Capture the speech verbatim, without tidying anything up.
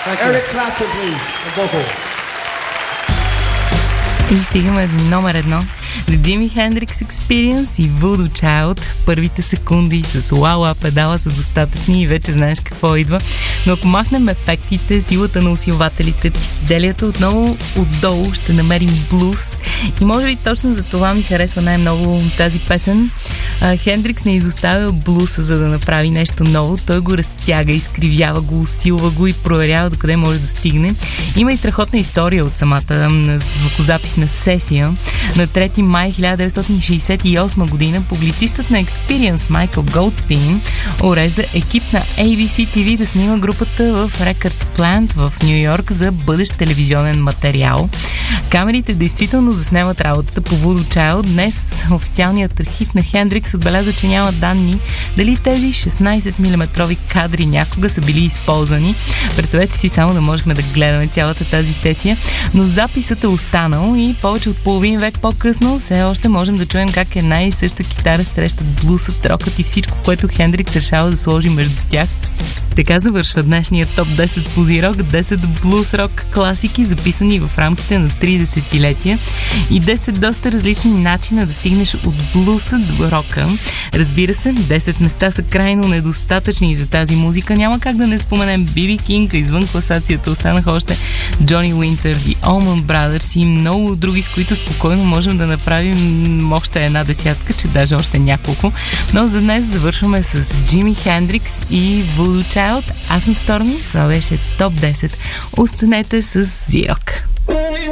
Eric Clapton, please, the vocal. И стигаме до номер едно. The Jimi Hendrix Experience и Voodoo Child. Първите секунди с уау педала са достатъчни и вече знаеш какво идва. Но ако махнем ефектите, силата на усилвателите, психоделията, отново отдолу ще намерим блуз. И може би точно за това ми харесва най-много тази песен. Хендрикс не изоставя блуза, за да направи нещо ново. Той го разтяга, изкривява го, усилва го и проверява докъде може да стигне. Има и страхотна история от самата звукозаписна сесия. На трети май хиляда деветстотин шейсет и осма година публицистът на Experience Майкъл Голдстейн урежда екип на Ей Би Си Ти Ви да снима групата в Record Plant в Ню Йорк за бъдещ телевизионен материал. Камерите действително заснемат работата по Voodoo Child. Днес официалният архив на Хендрикс отбеляза, че няма данни дали тези шестнайсет милиметрови кадри някога са били използвани. Представете си само да можехме да гледаме цялата тази сесия, но записът е останал и повече от половин век по-късно все още можем да чуем как една и съща китара срещат блусът, рокът и всичко, което Хендрикс решава да сложи между тях. Така завършва днешния топ десет позирок, десет блуз-рок класики, записани в рамките на три десетилетия и десет доста различни начина да стигнеш от блуса до рока. Разбира се, десет места са крайно недостатъчни за тази музика. Няма как да не споменем Би Би Кинг, извън класацията останаха още Джони Уинтер, The Allman Brothers и много други, с които спокойно можем да направим още една десятка, че даже още няколко. Но за днес завършваме с Джими Хендрикс и Voodoo Child. Аз съм Сторми, това беше топ десет. Останете с Зирок.